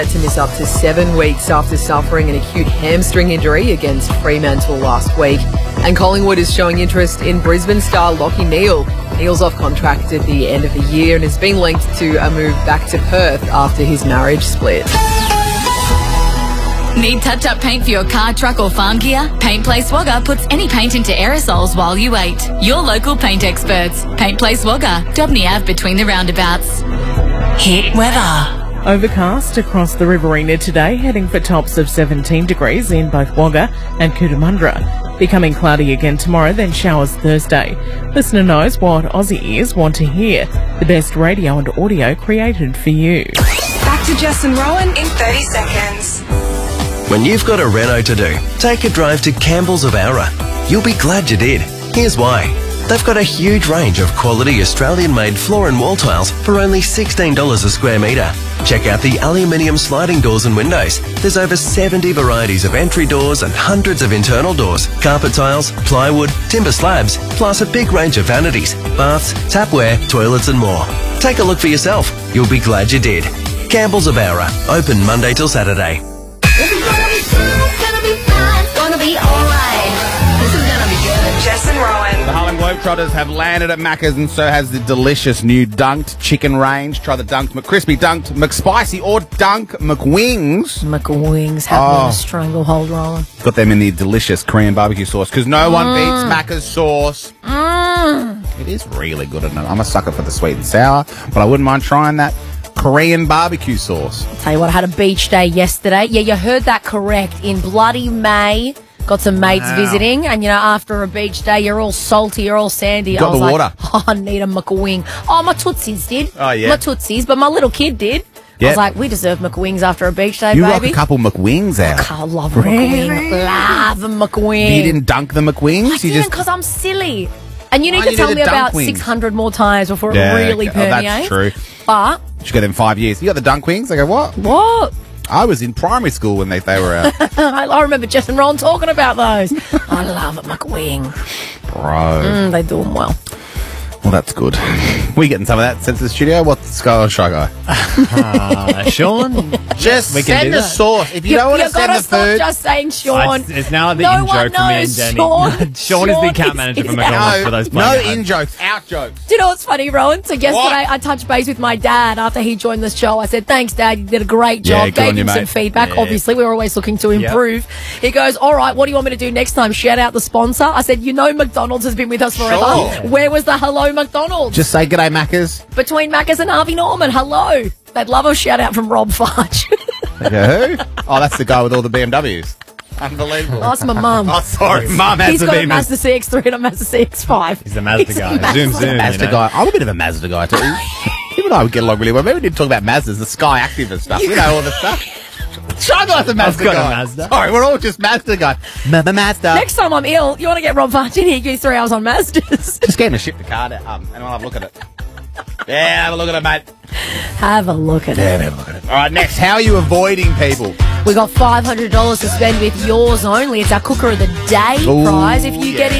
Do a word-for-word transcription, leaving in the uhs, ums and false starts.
To miss up to seven weeks after suffering an acute hamstring injury against Fremantle last week. And Collingwood is showing interest in Brisbane star Lachie Neale. Neale's off contract at the end of the year and has been linked to a move back to Perth after his marriage split. Need touch-up paint for your car, truck or farm gear? Paint Place Wagga puts any paint into aerosols while you wait. Your local paint experts. Paint Place Wagga, Dobney Ave between the roundabouts. Hit weather. Overcast across the Riverina today, heading for tops of seventeen degrees in both Wagga and Cootamundra. Becoming cloudy again tomorrow, then showers Thursday. Listener knows what Aussie ears want to hear. The best radio and audio created for you. Back to Jess and Rowan in thirty seconds. When you've got a reno to do, take a drive to Campbell's of Aura. You'll be glad you did. Here's why. They've got a huge range of quality Australian-made floor and wall tiles for only sixteen dollars a square metre. Check out the aluminium sliding doors and windows. There's over seventy varieties of entry doors and hundreds of internal doors, carpet tiles, plywood, timber slabs, plus a big range of vanities, baths, tapware, toilets and more. Take a look for yourself. You'll be glad you did. Campbell's of Aura, open Monday till Saturday. Jess and Rowan. The Harlem Globetrotters have landed at Macca's and so has the delicious new Dunked chicken range. Try the Dunked McCrispy, Dunked McSpicy or Dunk McWings. McWings have Oh. a stranglehold, Roland. Got them in the delicious Korean barbecue sauce because no one Mm. beats Macca's sauce. Mm. It is really good. And I'm a sucker for the sweet and sour, but I wouldn't mind trying that Korean barbecue sauce. Tell you what, I had a beach day yesterday. Yeah, you heard that correct. In bloody May. Got some mates Wow. visiting, and you know, after a beach day, you're all salty, you're all sandy. Got I was the like, water. oh, I need a McWing. Oh, my tootsies did. Oh, yeah. My tootsies, but my little kid did. I Yep. was like, we deserve McWings after a beach day, You rock baby. a couple McWings out. I love a McWing. Love a McWing. You didn't dunk the McWings? I you didn't just because I'm silly. And you need Why to you tell do me the dunk about wings? six hundred more times before Yeah, it really okay. Oh, permeates. that's true. But, should go them five years. You got the dunk wings? I go, what? what? I was in primary school when they, they were out. I, I remember Jess and Ron talking about those. I love a McWing. Bro. Mm, they do them well. Well, that's good. We getting some of that since the studio? What's going on, Shy Guy? Uh, Sean? Just We can send do the that. sauce. If you, You, don't want you to send gotta the stop food. just saying I- Sean. it's, it's now the no in one joke from me and knows Danny. Sean. Sean is the account is- manager for is McDonald's out. for those no playing at in home. jokes, out jokes. Do you know what's funny, Rowan? So yesterday What? I touched base with my dad after he joined the show. I said, thanks, Dad. You did a great Yeah, job. good on Gave you, him some mate. feedback. Yeah. Obviously, we're always looking to improve. He goes, all right, what do you want me to do next time? Shout out the sponsor? I said, you know McDonald's has been with us forever. Sure. Where was the hello McDonald's? Just say g'day, Macca's. Between Macca's and Harvey Norman. Hello. They'd love a shout out from Rob Farge. Okay, who? Oh, that's the guy with all the B M Ws. Unbelievable. That's my mum. Oh, sorry. Mum has He's the got B a M W. Mazda C X three and a Mazda C X five. He's the Mazda He's a guy. Mazda. Zoom, zoom. Mazda you know? guy. I'm a bit of a Mazda guy too. Him and I would get along really well. Maybe we didn't talk about Mazdas, the Sky Active and stuff. You know, all the stuff. Shy Guy's a Mazda got a guy. Mazda. Sorry, we're all just Mazda guy. Mama Mazda. Next time I'm ill, you want to get Rob Farge in here, give you three hours on Mazdas. Just get him to ship the card out, um, and I'll have a look at it. Yeah, have a look at it, mate. Have a look at Yeah, it. have a look at it. All right, next, how are you avoiding people? We got five hundred dollars to spend with yours only. It's our Cooker of the Day Ooh, prize. If you get yeah.